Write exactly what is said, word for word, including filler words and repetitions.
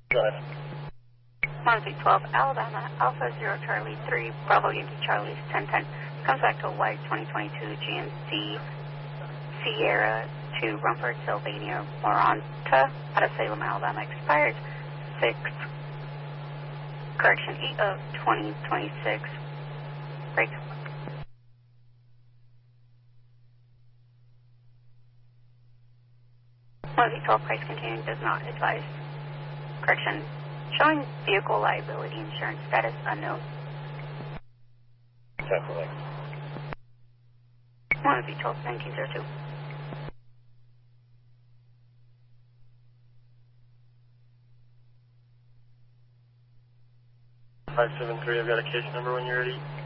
Go ahead. one three twelve Alabama, Alpha Zero Charlie three, Bravo Yankee Charlie ten ten. Comes back to a white twenty twenty-two G M C Sierra to Rumford, Sylvania, Moranta, out of Salem, Alabama. Expired six, correction, eight of twenty twenty-six. Break. one three twelve price containing does not advise. Correction, showing vehicle liability insurance status unknown. Definitely. one three twelve nineteen oh two. five seven three, I've got a case number when you're ready.